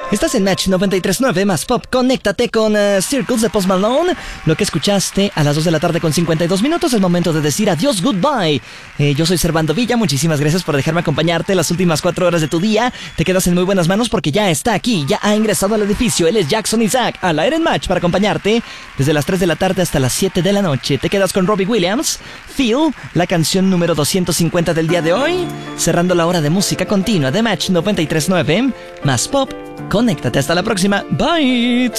Estás en Match 93.9 más Pop. Conéctate con Circles de Post Malone. Lo que escuchaste a las 2 de la tarde con 52 minutos. Es momento de decir adiós, goodbye. Yo soy Servando Villa. Muchísimas gracias por dejarme acompañarte las últimas 4 horas de tu día. Te quedas en muy buenas manos porque ya está aquí. Ya ha ingresado al edificio. Él es Jackson Isaac al aire en Match para acompañarte desde las 3 de la tarde hasta las 7 de la noche. Te quedas con Robbie Williams. Feel, la canción número 250 del día de hoy. Cerrando la hora de música continua de Match 93.9 más Pop. Conéctate, hasta la próxima. Bye.